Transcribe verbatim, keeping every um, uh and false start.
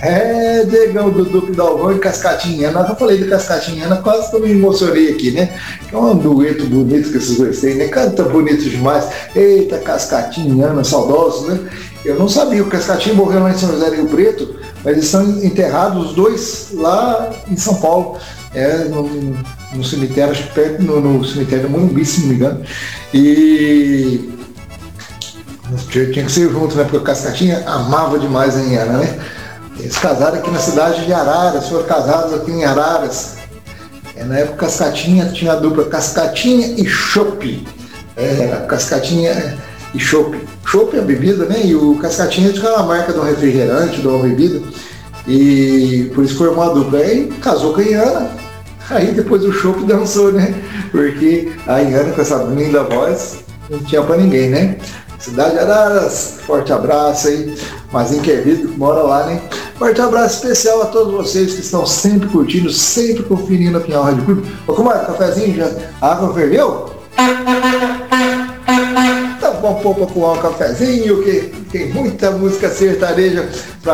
É, Diegão do Duque Dalvão e Cascatinha Ana. Eu falei de Cascatinha Ana, quase que eu me emocionei aqui, né? Que é um dueto bonito que esses dois têm, né? Canta bonito demais. Eita, Cascatinha Ana, saudosos, né? Eu não sabia, o Cascatinha morreu lá em São José do Rio Preto, mas eles estão enterrados os dois lá em São Paulo, é, no, no cemitério, acho que perto, no, no cemitério do Morumbi, se não me engano. E tinha que ser junto, né? Porque o Cascatinha amava demais a Ana, né? Eles casaram aqui na cidade de Araras, foram casados aqui em Araras. É, na época Cascatinha tinha a dupla Cascatinha e Chopp. É, Cascatinha e Chopp. Chopp é a bebida, né? E o Cascatinha é uma marca de um refrigerante, de uma bebida. E por isso formou a dupla. Aí casou com a Iana. Aí depois o Chopp dançou, né? Porque a Iana com essa linda voz não tinha pra ninguém, né? Cidade de Araras, forte abraço aí. Mazinho Querido, que mora lá, né? Forte abraço especial a todos vocês que estão sempre curtindo, sempre conferindo a Pinhal Rádio Clube. Ô, comadre, cafezinho já? A água ferveu? Tá bom, pô, pra coar um cafezinho, que tem muita música sertaneja pra